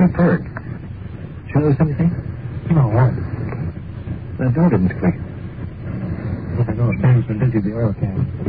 You've heard. Did you notice anything? No, what? The door didn't click. I know Sam's been busy at the oil can.